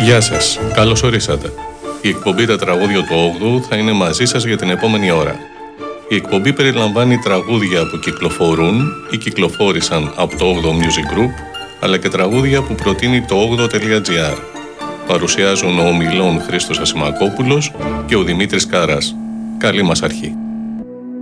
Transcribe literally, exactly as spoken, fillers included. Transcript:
Γεια σας, καλώς ορίσατε. Η εκπομπή «Τα τραγούδια του όγδοου» θα είναι μαζί σας για την επόμενη ώρα. Η εκπομπή περιλαμβάνει τραγούδια που κυκλοφορούν ή κυκλοφόρησαν από το όγδοο Music Group, αλλά και τραγούδια που προτείνει το όγδοο τελεία τζι άρ. Παρουσιάζουν ο ομιλών Χρήστος Ασημακόπουλος και ο Δημήτρης Κάρας. Καλή μας αρχή.